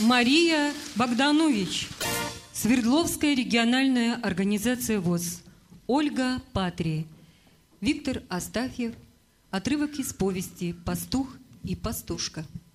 Мария Богданович. Свердловская региональная организация ВОС. Ольга Патри. Виктор Астафьев. Отрывок из повести «Пастух и пастушка».